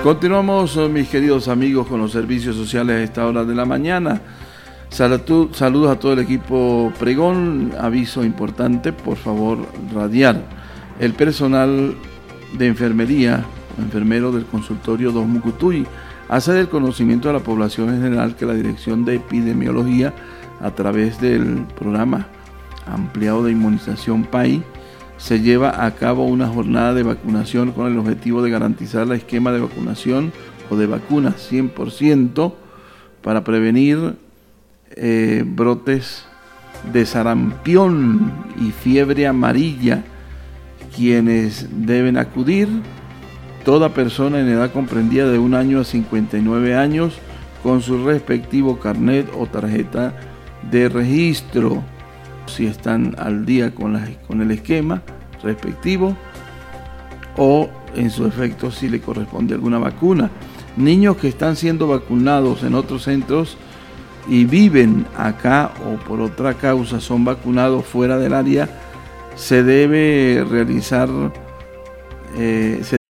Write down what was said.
Continuamos, mis queridos amigos, con los servicios sociales a esta hora de la mañana. Saludos a todo el equipo Pregón. Aviso importante, por favor, radiar. El personal de enfermería, enfermero del consultorio 2 Mucutuy, hace del conocimiento a la población en general que la Dirección de Epidemiología, a través del programa ampliado de inmunización PAI, se lleva a cabo una jornada de vacunación con el objetivo de garantizar el esquema de vacunación o de vacunas 100% para prevenir brotes de sarampión y fiebre amarilla. Quienes deben acudir: toda persona en edad comprendida de 1 año a 59 años con su respectivo carnet o tarjeta de registro, si están al día con el esquema respectivo, o en su efecto si le corresponde alguna vacuna. Niños que están siendo vacunados en otros centros y viven acá o por otra causa son vacunados fuera del área, se debe realizar